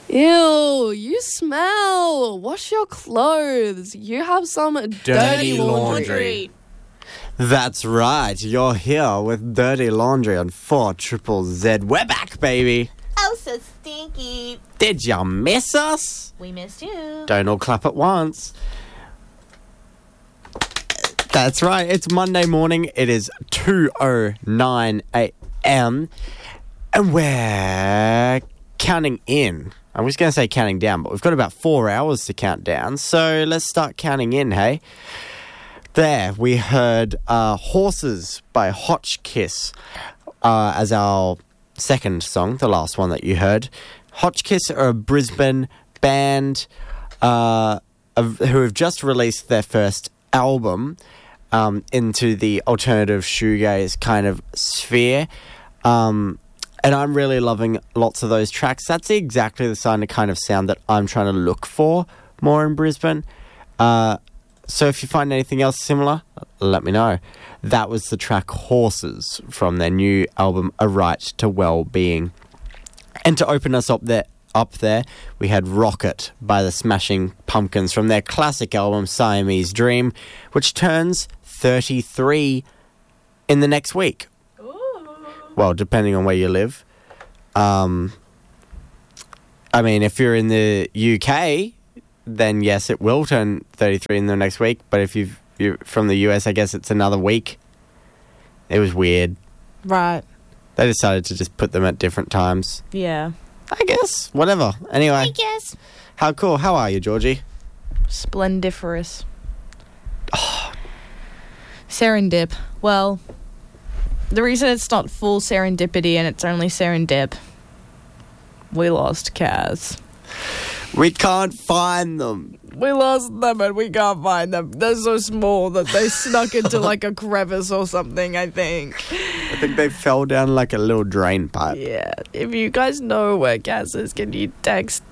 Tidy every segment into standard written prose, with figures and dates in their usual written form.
Ew, you smell. Wash your clothes. You have some dirty laundry. That's right. You're here with Dirty Laundry on 4ZZZ. We're back, baby. Oh, so stinky. Did you miss us? We missed you. Don't all clap at once. That's right. It's Monday morning. It is 2:09 a.m. And we're counting in. I was going to say counting down, but we've got about 4 hours to count down. So let's start counting in, hey? There, we heard Horses by Hotchkiss as our second song, the last one that you heard. Hotchkiss are a Brisbane band who have just released their first album into the alternative shoegaze kind of sphere. And I'm really loving lots of those tracks. That's exactly the kind of sound that I'm trying to look for more in Brisbane. So if you find anything else similar, let me know. That was the track Horses from their new album, A Right to Well-Being. And to open us up there, we had Rocket by the Smashing Pumpkins from their classic album, Siamese Dream, which turns 33 in the next week. Ooh. Well, depending on where you live. I mean, if you're in the UK, then yes, it will turn 33 in the next week. But if you're from the US, I guess it's another week. It was weird. Right. They decided to just put them at different times. Yeah. I guess. Whatever. Anyway. I guess. How cool. How are you, Georgie? Splendiferous. Serendip. Well, the reason it's not full serendipity and it's only serendip, we lost Kaz. We can't find them. We lost them and we can't find them. They're so small that they snuck into like a crevice or something, I think. I think they fell down like a little drain pipe. Yeah. If you guys know where Kaz is, can you text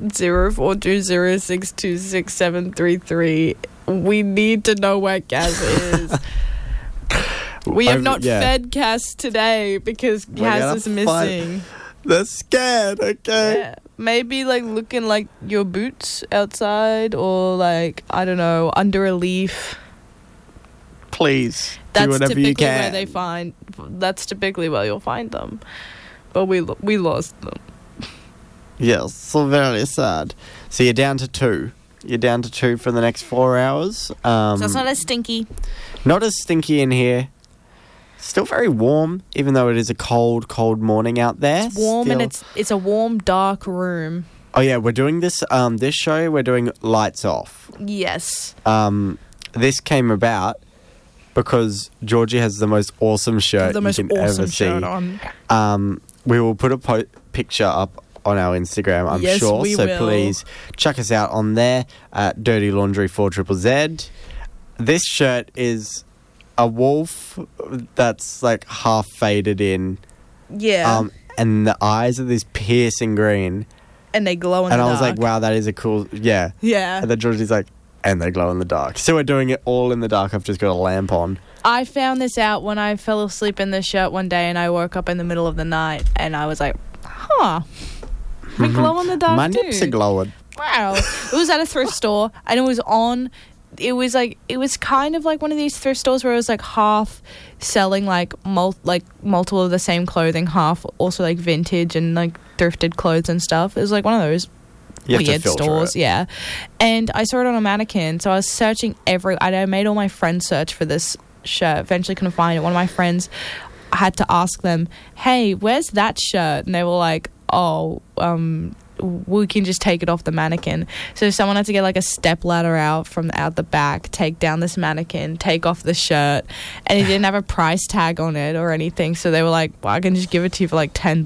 0420626733? We need to know where Kaz is. We have not fed Kaz today because Kaz is missing. They're scared, okay? Yeah. Maybe like looking like your boots outside or like, I don't know, under a leaf. Please, That's do whatever typically you can. where they find. That's typically where you'll find them. But we lost them. Yes, so very sad. So you're down to 2. You're down to 2 for the next 4 hours. So it's not as stinky. Not as stinky in here. Still very warm, even though it is a cold, cold morning out there. It's warm Still. and it's a warm, dark room. Oh yeah, we're doing this this show. We're doing lights off. Yes. This came about because Georgie has the most awesome shirt The most you can awesome ever see. shirt on. We will put a picture up on our Instagram, I'm Yes, sure. we So will. please check us out on there at Dirty Laundry 4ZZZ. This shirt is a wolf that's like half faded in. Yeah. And the eyes are this piercing green. And they glow in the And dark. I was like, wow, that is a cool... Yeah. Yeah. And then Georgie's like, and they glow in the dark. So we're doing it all in the dark. I've just got a lamp on. I found this out when I fell asleep in this shirt one day and I woke up in the middle of the night and I was like, we glow in the dark My too. nips are glowing. Wow. It was at a thrift store and it was kind of like one of these thrift stores where it was like half selling like multiple of the same clothing, half also like vintage and like thrifted clothes and stuff. It was like one of those You have to weird filter stores, it. yeah. And I saw it on a mannequin, so I was searching I made all my friends search for this shirt. Eventually couldn't find it. One of my friends, I had to ask them, hey, where's that shirt? And they were like, oh, we can just take it off the mannequin. So someone had to get like a step ladder out the back, take down this mannequin, take off the shirt, and it didn't have a price tag on it or anything. So they were like, well, I can just give it to you for like $10.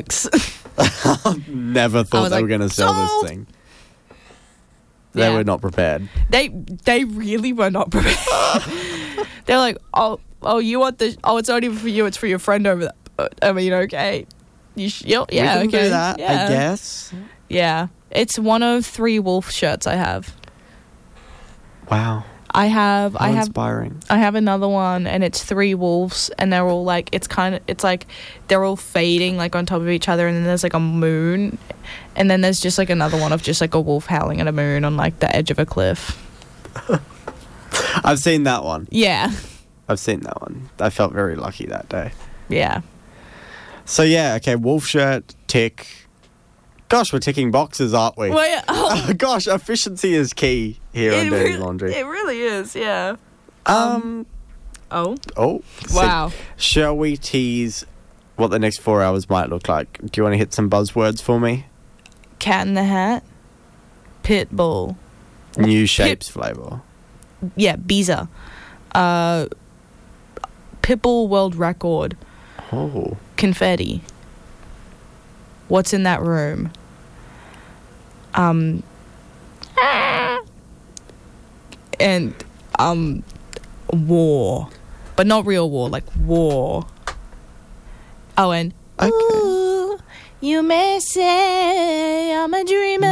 Never thought they were going to sell sold. this thing. They Yeah. were not prepared. They really were not prepared. They're like, oh, you want this? Oh, it's not even for you. It's for your friend over there. I mean, okay. Yeah, we can okay. do that, yeah. I guess. Yeah. It's one of 3 wolf shirts I have. Wow. I have Inspiring. I have another one, and it's 3 wolves, and they're all like, it's like they're all fading like on top of each other, and then there's like a moon, and then there's just like another one of just like a wolf howling at a moon on like the edge of a cliff. I've seen that one. Yeah. I've seen that one. I felt very lucky that day. Yeah. So yeah, okay, wolf shirt, tick. Gosh, we're ticking boxes, aren't we? Well, yeah. Gosh, efficiency is key here on Dirty Laundry. It really is, yeah. Oh. Wow. Shall we tease what the next 4 hours might look like? Do you want to hit some buzzwords for me? Cat in the Hat. Pitbull. New shapes flavour. Yeah, Biza. Pitbull world record. Oh. Confetti. What's in that room? And war. But not real war, like war. Oh, and Okay. ooh, you may say I'm a dreamer.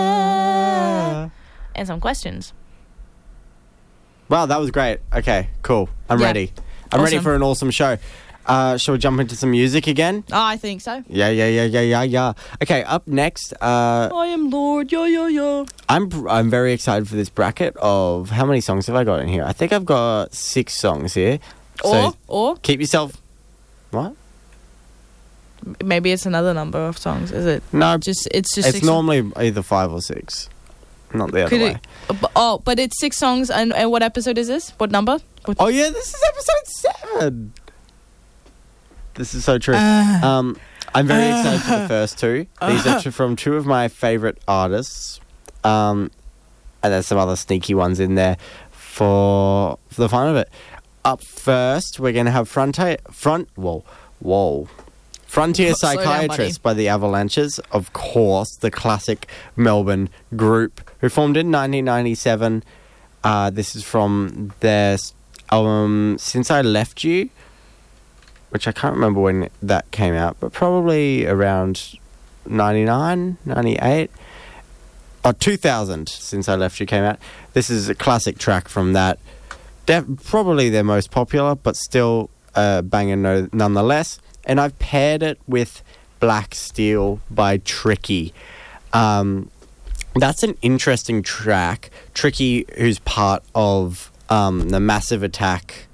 And some questions. Wow, that was great. Okay, cool. I'm Yeah. ready. I'm ready Awesome. for an awesome show. Shall we jump into some music again? Oh, I think so. Yeah. Okay, up next, I am Lord, yo. I'm very excited for this bracket of how many songs have I got in here? I think I've got 6 songs here. Or Keep yourself. What? maybe it's another number of songs. Is it? No, It's just it's 6 normally either 5 or 6, not the other Could way. but it's 6 songs, and what episode is this? What number? Oh yeah, this is episode 7. This is so true. I'm very excited for the first 2. These are from 2 of my favourite artists. And there's some other sneaky ones in there for the fun of it. Up first, we're going to have Frontier Slow down, Psychiatrist by the Avalanches. Of course, the classic Melbourne group who formed in 1997. This is from their album Since I Left You, which I can't remember when that came out, but probably around 99, 98, or 2000, Since I Left You came out. This is a classic track from that. Probably their most popular, but still a banger nonetheless. And I've paired it with Black Steel by Tricky. That's an interesting track. Tricky, who's part of the Massive Attack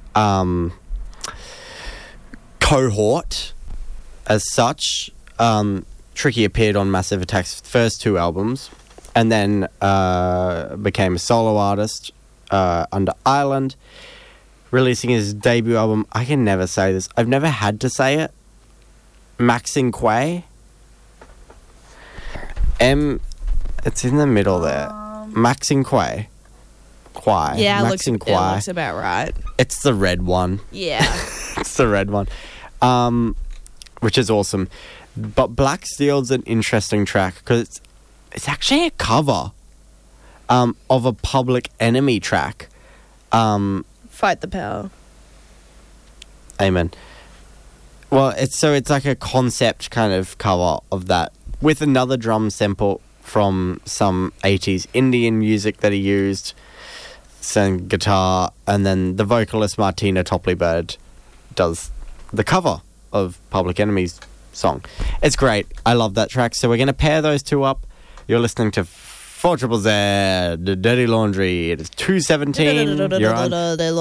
cohort as such. Tricky appeared on Massive Attack's first 2 albums and then became a solo artist under Island, releasing his debut album. I can never say this. I've never had to say it. Maxing Quay. It's in the middle there. Maxing Quay. Yeah, it Maxing looks about right. It's the red one. Yeah. It's the red one. Which is awesome. But Black Steel's an interesting track because it's actually a cover of a Public Enemy track. Fight the power. Amen. Well, it's like a concept kind of cover of that with another drum sample from some 80s Indian music that he used, some guitar, and then the vocalist Martina Topley Bird does the cover of Public Enemy's song. It's great. I love that track. So we're going to pair those 2 up. You're listening to 4ZZZ, the Dirty Laundry. It is 2:17. You're on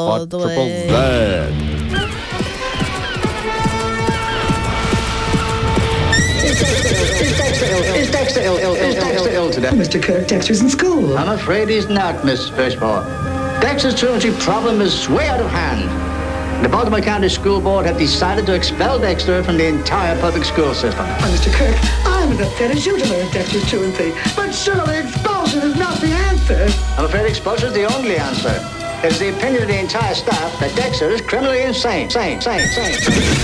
4ZZZ. Is Dexter ill today? Mr. Kirk, Dexter's in school. I'm afraid he's not, Miss Fishmore. Dexter's truancy problem is way out of hand. The Baltimore County School Board have decided to expel Dexter from the entire public school system. Mr. Kirk, I'm as upset as you to learn Dexter's truancy. But surely expulsion is not the answer. I'm afraid expulsion is the only answer. It's the opinion of the entire staff that Dexter is criminally insane.